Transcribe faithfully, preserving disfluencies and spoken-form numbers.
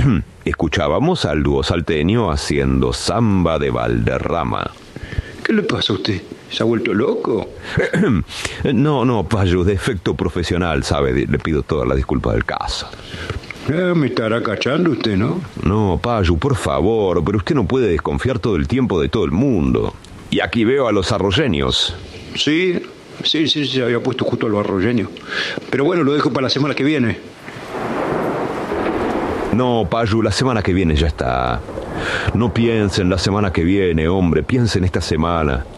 Escuchábamos al dúo salteño haciendo samba de Valderrama. ¿Qué le pasa a usted? ¿Se ha vuelto loco? No, no, Payu, de efecto profesional, ¿sabe? Le pido todas las disculpas del caso. Eh, me estará cachando usted, ¿no? No, Payu, por favor, pero usted no puede desconfiar todo el tiempo de todo el mundo. Y aquí veo a los arroyeños. Sí, sí, sí, se había puesto justo a los arroyeños. Pero bueno, lo dejo para la semana que viene. No, Payu, la semana que viene ya está. No piense en la semana que viene, hombre, piense en esta semana.